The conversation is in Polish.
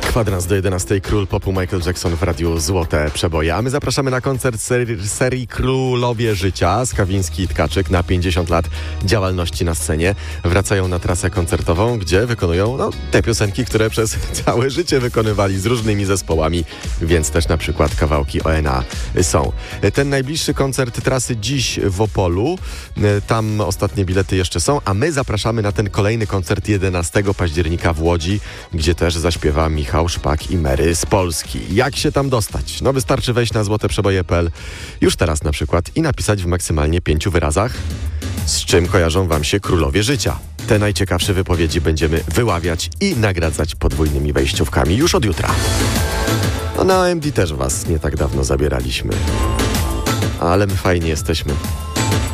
Kwadrans do 11. Król popu Michael Jackson w Radiu Złote Przeboje. A my zapraszamy na koncert serii Królowie Życia. Skawiński i Tkaczyk na 50 lat działalności na scenie. Wracają na trasę koncertową, gdzie wykonują te piosenki, które przez całe życie wykonywali z różnymi zespołami, więc też na przykład kawałki ONA są. Ten najbliższy koncert trasy dziś w Opolu. Tam ostatnie bilety jeszcze są, a my zapraszamy na ten kolejny koncert 11 października w Łodzi, gdzie też zaśpiewa Michał Szpak i Mary z Polski. Jak się tam dostać? Wystarczy wejść na złoteprzeboje.pl już teraz na przykład i napisać w maksymalnie 5 wyrazach, z czym kojarzą wam się królowie życia. Te najciekawsze wypowiedzi będziemy wyławiać i nagradzać podwójnymi wejściówkami już od jutra. Na AMD też was nie tak dawno zabieraliśmy. Ale my fajnie jesteśmy.